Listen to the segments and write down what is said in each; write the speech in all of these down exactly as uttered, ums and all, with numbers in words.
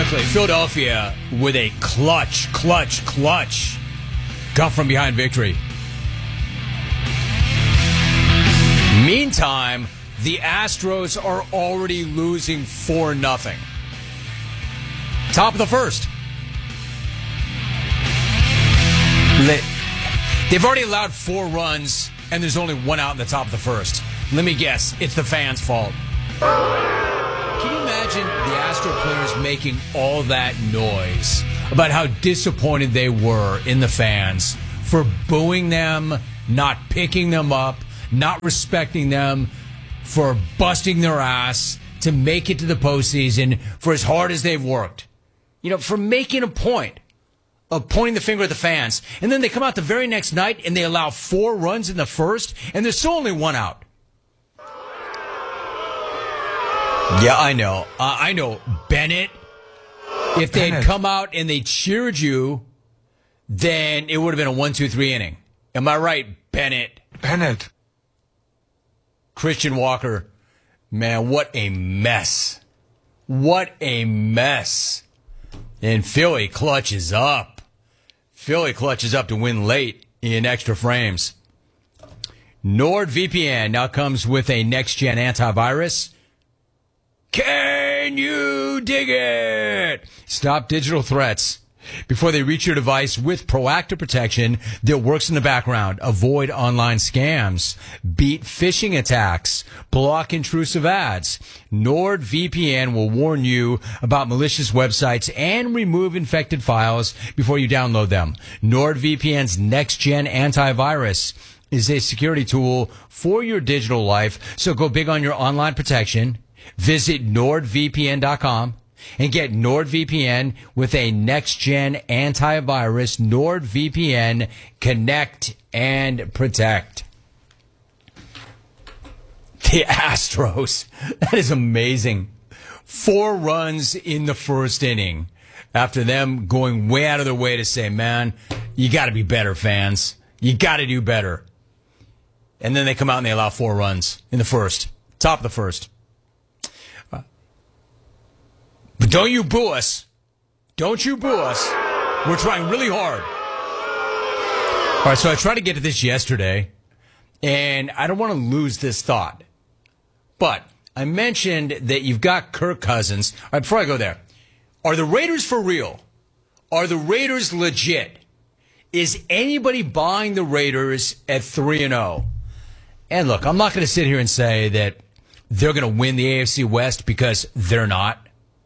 Exactly. Philadelphia with a clutch, clutch, clutch come from behind victory. Meantime, the Astros are already losing four nothing. Top of the first. They've already allowed four runs, and there's only one out in the top of the first. Let me guess, it's the fans' fault. Can you imagine the Astro players making all that noise about how disappointed they were in the fans for booing them, not picking them up, not respecting them, for busting their ass to make it to the postseason for as hard as they've worked? You know, for making a point of pointing the finger at the fans. And then they come out the very next night and they allow four runs in the first, and there's still only one out. Yeah, I know. Uh, I know. Bennett, if they had come out and they cheered you, then it would have been a one two three inning. Am I right, Bennett? Bennett. Christian Walker, man, what a mess. What a mess. And Philly clutches up. Philly clutches up to win late in extra frames. NordVPN now comes with a next-gen antivirus. Can you dig it? Stop digital threats before they reach your device with proactive protection that works in the background. Avoid online scams. Beat phishing attacks. Block intrusive ads. NordVPN will warn you about malicious websites and remove infected files before you download them. NordVPN's next-gen antivirus is a security tool for your digital life, so go big on your online protection. Visit Nord V P N dot com and get NordVPN with a next-gen antivirus. NordVPN, connect and protect. The Astros, that is amazing. Four runs in the first inning after them going way out of their way to say, man, you got to be better, fans. You got to do better. And then they come out and they allow four runs in the first, top of the first. But don't you boo us. Don't you boo us. We're trying really hard. All right, so I tried to get to this yesterday, and I don't want to lose this thought. But I mentioned that you've got Kirk Cousins. All right, before I go there, are the Raiders for real? Are the Raiders legit? Is anybody buying the Raiders at three and oh? And look, I'm not going to sit here and say that they're going to win the A F C West, because they're not.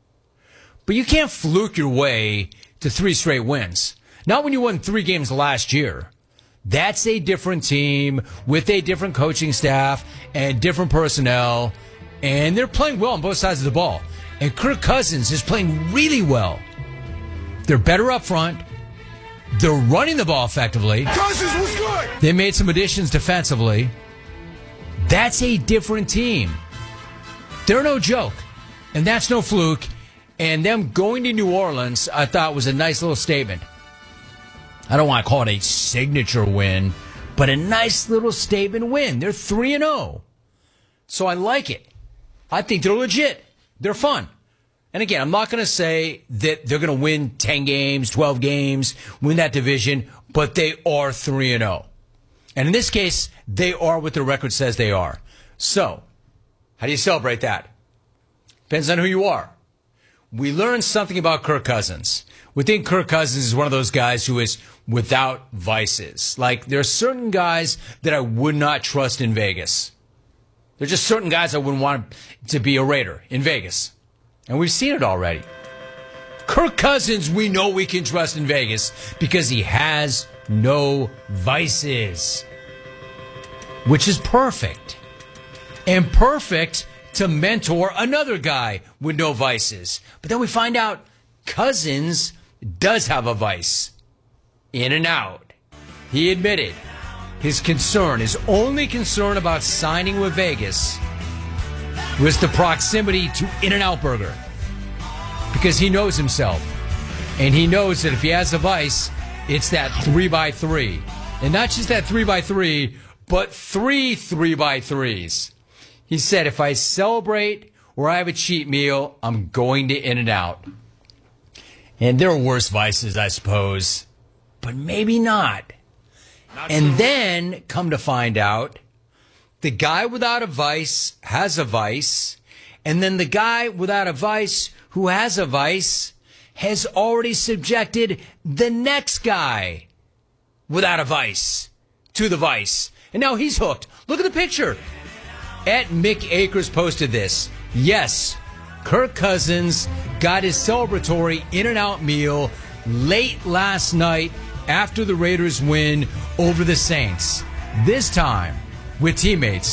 But you can't fluke your way to three straight wins. Not when you won three games last year. That's a different team with a different coaching staff and different personnel. And they're playing well on both sides of the ball. And Kirk Cousins is playing really well. They're better up front. They're running the ball effectively. Cousins was good. They made some additions defensively. That's a different team. They're no joke. And that's no fluke. And them going to New Orleans, I thought, was a nice little statement. I don't want to call it a signature win, but a nice little statement win. They're three and oh. So I like it. I think they're legit. They're fun. And again, I'm not going to say that they're going to win ten games, twelve games, win that division, but they are three and oh. And in this case, they are what their record says they are. So, how do you celebrate that? Depends on who you are. We learned something about Kirk Cousins. We think Kirk Cousins is one of those guys who is without vices. Like, there are certain guys that I would not trust in Vegas. There are just certain guys I wouldn't want to be a Raider in Vegas. And we've seen it already. Kirk Cousins, we know we can trust in Vegas because he has no vices. Which is perfect. And perfect to mentor another guy with no vices. But then we find out Cousins does have a vice. In and out. He admitted his concern, his only concern about signing with Vegas was the proximity to In-N-Out Burger. Because he knows himself. And he knows that if he has a vice, it's that three by three. And not just that three by three, but three three by threes. He said, if I celebrate or I have a cheat meal, I'm going to In-N-Out. And there are worse vices, I suppose, but maybe not. not and true. Then, come to find out, the guy without a vice has a vice, and then the guy without a vice who has a vice has already subjected the next guy without a vice to the vice. And now he's hooked. Look at the picture. At Mick Akers posted this. Yes, Kirk Cousins got his celebratory In-N-Out meal late last night after the Raiders win over the Saints. This time with teammates